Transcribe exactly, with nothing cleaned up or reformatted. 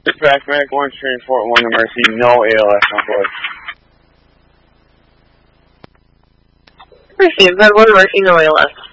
Dispatch Medic one, train Fort one to Mercy, no A L S on board. Mercy, Med one Mercy, no A L S.